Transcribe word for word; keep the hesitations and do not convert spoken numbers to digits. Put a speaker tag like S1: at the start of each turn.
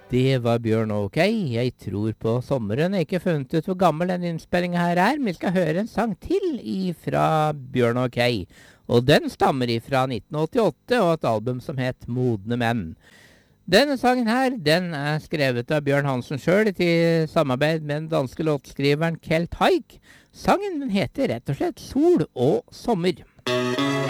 S1: Det var Bjørn OK. Jeg tror på sommeren. Jeg har ikke funnet ut hvor gammel den innspillingen her er, men vi skal høre en sang til fra Bjørn OK. Og den stammer fra nitten åttiåtte og et album som het Modne Menn. Denne sangen her, den er skrevet av Bjørn Hansen selv i samarbeid med den danske låtskriveren Kelt Haig. Sangen den heter rett og slett Sol og sommer.